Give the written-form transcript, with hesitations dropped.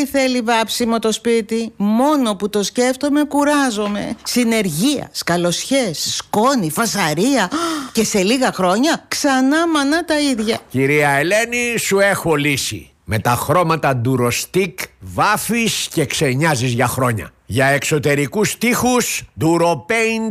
λέει θέλει βάψιμο το σπίτι. Μόνο που το σκέφτομαι κουράζομαι. Συνεργεία, σκαλοσιές, σκόνη, φασαρία. Και σε λίγα χρόνια ξανά μανά τα ίδια. Κυρία Ελένη, σου έχω λύση. Με τα χρώματα Durostick βάφεις και ξενιάζεις για χρόνια. Για εξωτερικούς τοίχους Duropaint